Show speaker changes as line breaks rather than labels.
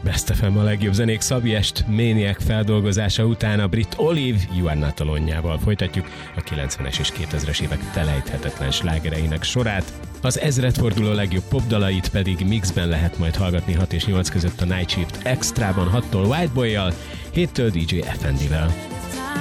Best FM a legjobb zenék Szabi-est Maniac feldolgozása után a brit Olive You Are Not Alone-jával folytatjuk a 90-es és 2000-es évek felejthetetlen slágereinek sorát. Az ezredforduló legjobb popdalait pedig mixben lehet majd hallgatni 6 és 8 között a Night Shift Extrában 6-tól Whiteboy-jal, 7-től DJ FND-vel.